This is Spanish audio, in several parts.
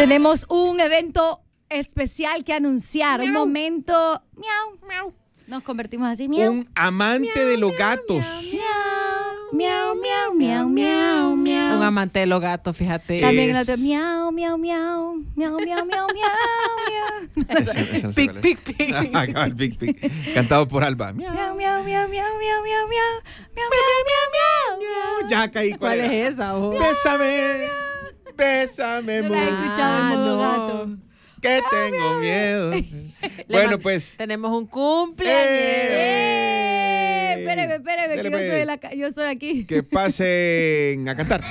Tenemos un evento especial que anunciar. Miau. Un momento. Miau. Miau. Nos convertimos así. Miau. Un amante miau, de los miau, gatos. Miau, miau, miau, miau, miau. Un amante de los gatos, fíjate. También el otro. Miau, miau, miau. Miau, miau, miau, miau. Ese no sé Pic, cuál es. pic, pic. El pic, pic. Cantado por Alba. Miau, Miau, miau, miau, miau, miau, miau, miau. Miau, miau, miau, miau. Ya caí. ¿Cuál era? es esa? Oh? Bésame. Bésame, No la he mucho, escuchado en modo gato. que tengo miedo. Bueno, pues. Tenemos un cumpleaños. Espéreme, Dele, que pues. yo soy aquí. Que pasen a cantar.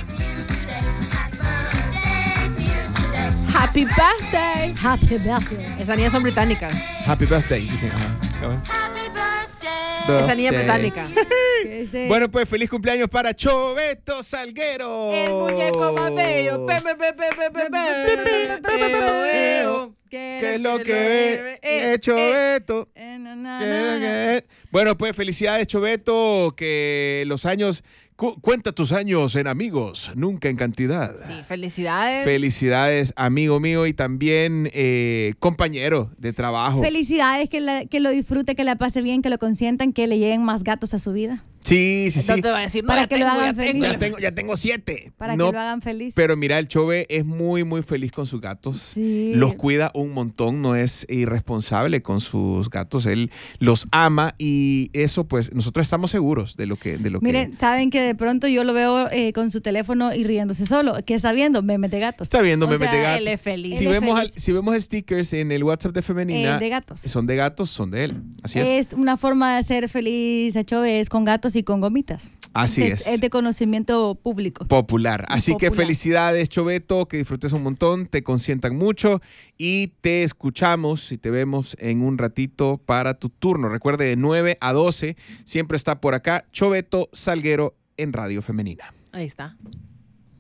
Happy birthday. Happy birthday. Esas niñas son británicas. Happy birthday. Dicen, ajá. Esa niña es Birthday. británica. Bueno, pues feliz cumpleaños para Choveto Salguero. El muñeco más bello. ¿Qué es lo que es Choveto? Bueno, pues felicidades, Choveto, que los años... Cuenta tus años en amigos, nunca en cantidad. Sí, felicidades. Felicidades, amigo mío y también compañero de trabajo. Felicidades, que lo disfrute, que la pase bien, que lo consientan, que le lleguen más gatos a su vida. Sí, sí, sí. No te va a decir, no, Para ya que tengo, lo hagan ya feliz. tengo. Ya tengo 7. Para No, que lo hagan feliz. pero mira, el Chove es muy, muy feliz con sus gatos. Sí. Los cuida un montón, no es irresponsable con sus gatos. Él los ama y eso, pues, nosotros estamos seguros de lo que... Miren, saben que de pronto yo lo veo con su teléfono y riéndose solo. ¿Qué está viendo? Memes de gatos. Está viendo O memes sea, de gatos. Él es feliz. Si Él es vemos, feliz. si vemos stickers en el WhatsApp de Femenina, De gatos. son de gatos, son de él. Así es. Es una forma de hacer feliz a Chove, es con gatos y con gomitas. Así Entonces, es. Es de conocimiento público. Popular. Así que Popular. felicidades, Choveto, que disfrutes un montón, te consientan mucho y te escuchamos y te vemos en un ratito para tu turno. Recuerde, de 9 a 12 siempre está por acá Choveto Salguero en Radio Femenina. Ahí está.